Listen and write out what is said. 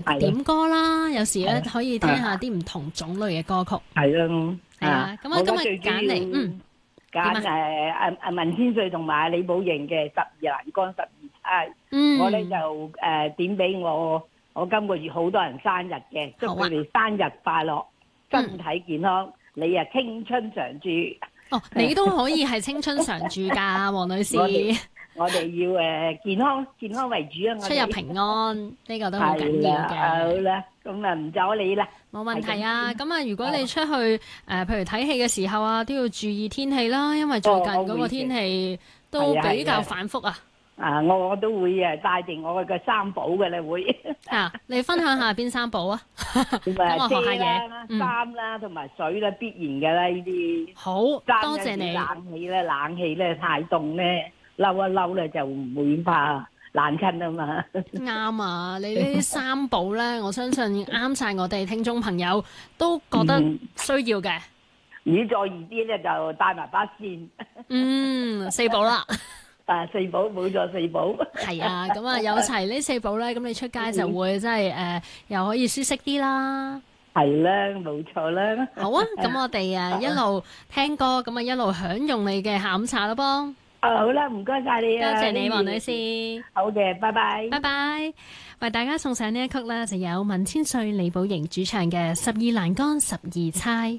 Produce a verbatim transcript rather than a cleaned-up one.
點歌啦，有時咧係可以聽下啲唔同種類嘅歌曲。 係咯， 係啊，咁啊今日揀嚟，嗯， 揀誒誒誒文千歲同埋李寶瑩嘅十二欄杆十二釵， 嗯， 我咧就誒點俾我我今個月好多人生日嘅，祝佢哋生日快樂，身體健康，你啊青春常駐。 哦，你都可以係青春常駐㗎，黃女士。 我哋我哋要誒健康健康為主啊！我哋出入平安呢個都好緊要嘅。 好啦，咁啊唔阻你啦。 冇問題啊！咁啊，如果你出去誒，譬如睇戲嘅時候啊，都要注意天氣啦，因為最近嗰個天氣都比較反覆啊。 啊，我我都會誒帶定我嘅三寶嘅啦，會。 啊，你分享下邊三寶啊？ 咁我學下嘢。 衫啦，同埋水啦，必然嘅啦，呢啲。 好，多謝你。 冷氣咧，冷氣咧太凍咧，嬲一嬲咧就唔會怕冷親啊嘛。 啱啊！你呢啲三寶咧，我相信啱晒我哋聽眾朋友都覺得需要嘅。 如果再熱啲咧，就帶埋把扇。 嗯，四寶啦。 啊，四寶冇咗四寶。 係啊，咁啊有齊呢四寶咧，咁你出街就會真係誒，又可以舒適啲啦。 係啦，冇錯啦。 好啊，咁我哋啊一路聽歌，咁啊一路享用你嘅下午茶咯噃。 啊，好啦，唔該晒你啊， 多謝你，黃女士。 好嘅，拜拜。 拜拜。為大家送上呢一曲咧，就有文千歲、李寶瑩主唱嘅《十二欄杆十二釵》。